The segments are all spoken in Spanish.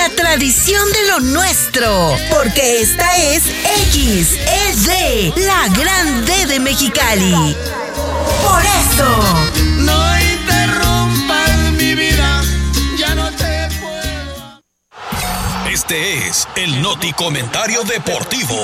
la tradición de lo nuestro, porque esta es XED, la gran D de Mexicali. Por eso, no interrumpas mi vida, ya no te puedo. Este es el Noti Comentario Deportivo.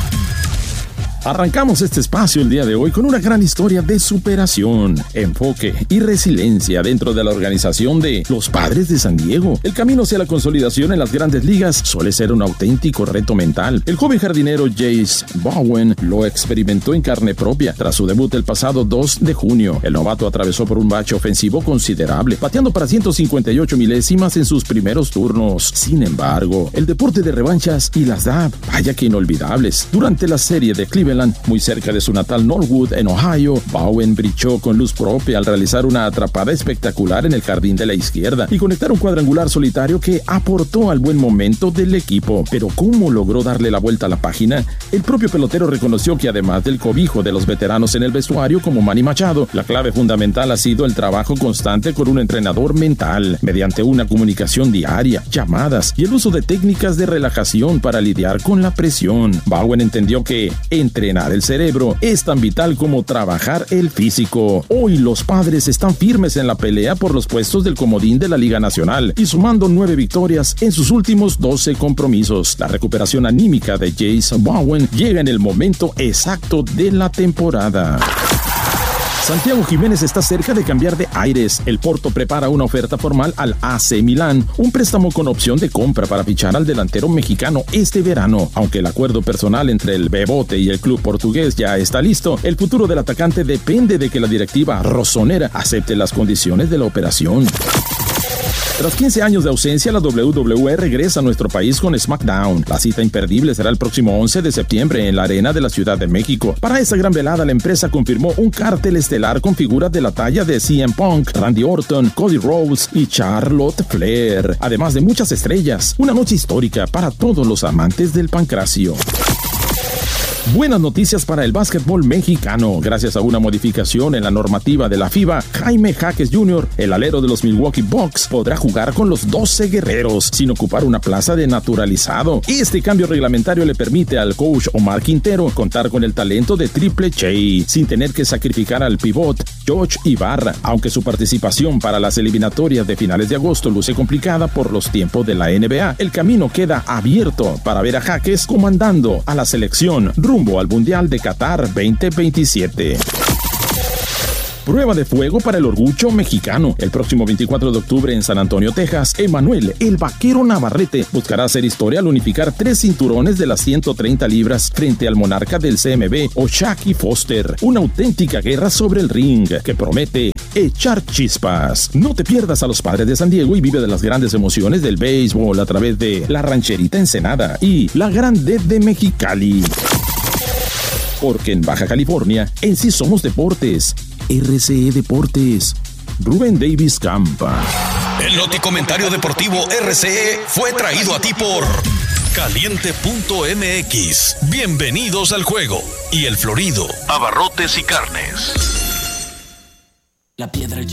Arrancamos este espacio el día de hoy con una gran historia de superación, enfoque y resiliencia dentro de la organización de los Padres de San Diego. El camino hacia la consolidación en las grandes ligas suele ser un auténtico reto mental. El joven jardinero Jace Bowen lo experimentó en carne propia tras su debut el pasado 2 de junio. El novato atravesó por un bache ofensivo considerable, bateando para 158 milésimas en sus primeros turnos. Sin embargo, el deporte de revanchas y las da, vaya que inolvidables. Durante la serie de Cleveland, muy cerca de su natal Norwood, en Ohio, Bowen brilló con luz propia al realizar una atrapada espectacular en el jardín de la izquierda y conectar un cuadrangular solitario que aportó al buen momento del equipo. Pero ¿cómo logró darle la vuelta a la página? El propio pelotero reconoció que además del cobijo de los veteranos en el vestuario como Manny Machado, la clave fundamental ha sido el trabajo constante con un entrenador mental, mediante una comunicación diaria, llamadas y el uso de técnicas de relajación para lidiar con la presión. Bowen entendió que entrenar el cerebro es tan vital como trabajar el físico. Hoy los Padres están firmes en la pelea por los puestos del comodín de la Liga Nacional y sumando 9 victorias en sus últimos 12 compromisos. La recuperación anímica de Jace Bowen llega en el momento exacto de la temporada. Santiago Jiménez está cerca de cambiar de aires. El Porto prepara una oferta formal al AC Milán, un préstamo con opción de compra para fichar al delantero mexicano este verano. Aunque el acuerdo personal entre el Bebote y el club portugués ya está listo, el futuro del atacante depende de que la directiva rosonera acepte las condiciones de la operación. Tras 15 años de ausencia, la WWE regresa a nuestro país con SmackDown. La cita imperdible será el próximo 11 de septiembre en la Arena de la Ciudad de México. Para esta gran velada, la empresa confirmó un cártel estelar con figuras de la talla de CM Punk, Randy Orton, Cody Rhodes y Charlotte Flair, además de muchas estrellas. Una noche histórica para todos los amantes del pancracio. Buenas noticias para el básquetbol mexicano. Gracias a una modificación en la normativa de la FIBA, Jaime Jaques Jr., el alero de los Milwaukee Bucks, podrá jugar con los 12 guerreros sin ocupar una plaza de naturalizado. Este cambio reglamentario le permite al coach Omar Quintero contar con el talento de Triple J, sin tener que sacrificar al pivot George Ibarra, aunque su participación para las eliminatorias de finales de agosto luce complicada por los tiempos de la NBA. El camino queda abierto para ver a Jaques comandando a la selección rumbo al Mundial de Qatar 2027. Prueba de fuego para el orgullo mexicano. El próximo 24 de octubre en San Antonio, Texas, Emanuel, el Vaquero Navarrete, buscará hacer historia al unificar 3 cinturones de las 130 libras frente al monarca del CMB, O'Shaquie Foster. Una auténtica guerra sobre el ring que promete echar chispas. No te pierdas a los Padres de San Diego y vive de las grandes emociones del béisbol a través de La Rancherita Ensenada y La Gran D de Mexicali. Porque en Baja California, en sí somos deportes. RCE Deportes. Rubén Davis Campa. El Noti Comentario Deportivo RCE fue traído a ti por Caliente.mx. Bienvenidos al juego. Y El Florido, abarrotes y carnes. La piedra